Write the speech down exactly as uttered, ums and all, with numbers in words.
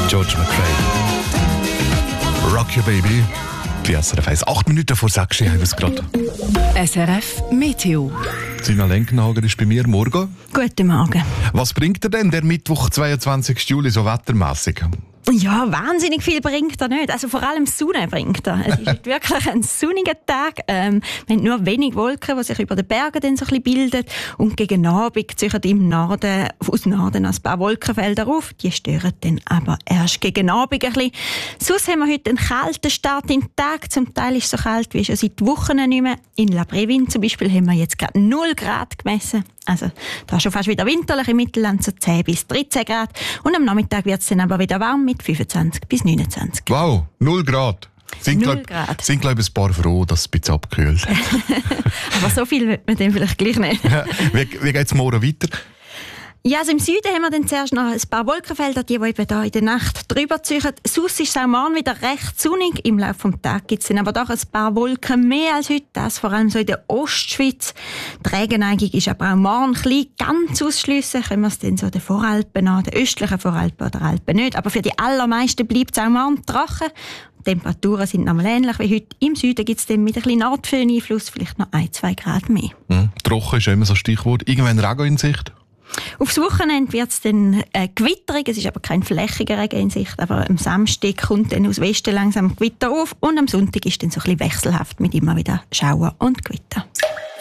George McRae. Rock Your Baby. Die S R F eins. Acht Minuten vor sechs haben wir es gerade. S R F Meteo. Sina Lenkenhager ist bei mir. Morgen. Guten Morgen. Was bringt er denn der Mittwoch, zweiundzwanzigsten Juli, so wettermässig? Ja, wahnsinnig viel bringt er nicht. Also vor allem Sonne bringt er. Es ist wirklich ein sonniger Tag. Ähm, wir haben nur wenig Wolken, die sich über den Bergen dann so ein bisschen bilden. Und gegen Abend ziehen im Norden, aus Norden ein paar Wolkenfelder auf. Die stören dann aber erst gegen Abend ein bisschen. Sonst haben wir heute einen kalten Start in den Tag. Zum Teil ist es so kalt wie schon seit Wochen nicht mehr. In La Brevin zum Beispiel haben wir jetzt gerade null Grad gemessen. Also da ist schon fast wieder winterlich, im Mittelland so zehn bis dreizehn Grad. Und am Nachmittag wird es dann aber wieder warm mit fünfundzwanzig bis neunundzwanzig. Wow, null Grad. Sind, null glaub, Grad. Sind, glaube ich, ein paar froh, dass es ein bisschen abgekühlt hat. Aber so viel wird man dann vielleicht gleich nicht. Wie, wie geht es morgen weiter? Ja, also im Süden haben wir dann zuerst noch ein paar Wolkenfelder, die, die eben da in der Nacht drüber ziehen. Sonst ist es auch morgen wieder recht sonnig. Im Laufe des Tages gibt es dann aber doch ein paar Wolken mehr als heute. Das vor allem so in der Ostschweiz. Die Regenneigung ist aber auch morgen klein. Ganz ausschliessen können wir es dann so den Voralpen an, den östlichen Voralpen oder Alpen nicht. Aber für die allermeisten bleibt es auch morgen trocken. Die Temperaturen sind nochmal ähnlich wie heute. Im Süden gibt es dann mit ein bisschen Nordföhn-Einfluss vielleicht noch ein, zwei Grad mehr. Mhm. Trocken ist ja immer so ein Stichwort. Irgendwann Regen in Sicht? Aufs Wochenende wird es dann äh, gewitterig, es ist aber kein flächiger Regen in Sicht, aber am Samstag kommt dann aus Westen langsam Gewitter auf und am Sonntag ist dann so ein bisschen wechselhaft mit immer wieder Schauer und Gewitter.